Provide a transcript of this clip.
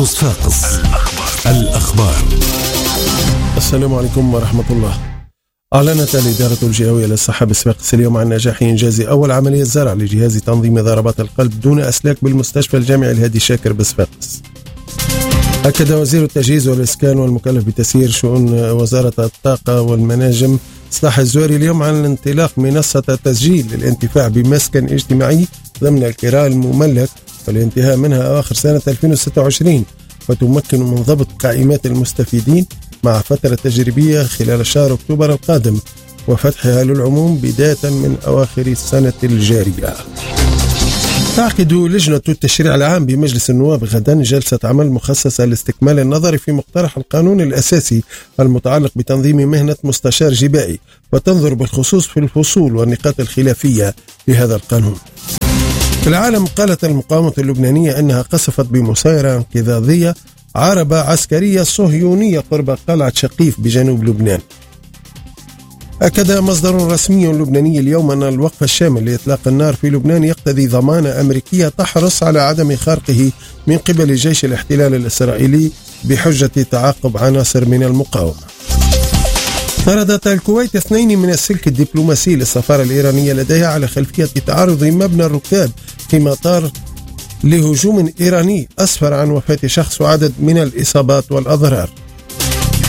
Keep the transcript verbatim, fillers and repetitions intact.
محطة صفاقس. الأخبار. الأخبار. السلام عليكم ورحمة الله. أعلنت الإدارة الجهوية للصحة بصفاقس اليوم عن نجاح إنجاز أول عملية زرع لجهاز تنظيم ضربات القلب دون أسلاك بالمستشفى الجامعي الهادي شاكر بصفاقس. أكد وزير التجهيز والإسكان والمكلف بتسيير شؤون وزارة الطاقة والمناجم إصلاح الزواري اليوم عن انطلاق منصة تسجيل للانتفاع بمسكن اجتماعي ضمن الكراء المملك والانتهاء منها أواخر سنة ألفين وستة وعشرين، وتمكن من ضبط قائمات المستفيدين مع فترة تجريبية خلال شهر أكتوبر القادم وفتحها للعموم بداية من أواخر السنة الجارية. تعقد لجنة التشريع العام بمجلس النواب غدا جلسة عمل مخصصة لاستكمال النظر في مقترح القانون الأساسي المتعلق بتنظيم مهنة مستشار جبائي، وتنظر بالخصوص في الفصول والنقاط الخلافية لهذا القانون. في العالم، قالت المقاومة اللبنانية أنها قصفت بمسيرة انقضاضية عربة عسكرية صهيونية قرب قلعة شقيف بجنوب لبنان. أكد مصدر رسمي لبناني اليوم أن الوقف الشامل لإطلاق النار في لبنان يقتضي ضمانة أمريكية تحرص على عدم خرقه من قبل جيش الاحتلال الإسرائيلي بحجة تعاقب عناصر من المقاومة. طردت الكويت اثنين من السلك الدبلوماسي للسفارة الإيرانية لديها على خلفية تعرض مبنى الركاب في مطار لهجوم إيراني أسفر عن وفاة شخص وعدد من الإصابات والأضرار.